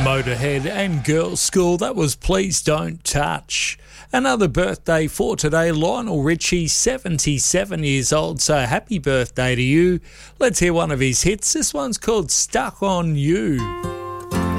Motorhead and Girls' School, that was Please Don't Touch. Another birthday for today, Lionel Richie, 77 years old, so happy birthday to you. Let's hear one of his hits. This one's called Stuck on You.